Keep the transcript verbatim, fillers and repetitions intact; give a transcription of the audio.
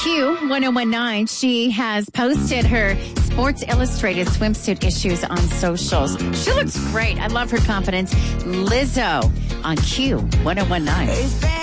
Q one oh one nine. She has posted her Sports Illustrated swimsuit issues on socials. She looks great. I love her confidence. Lizzo on Q one oh one nine.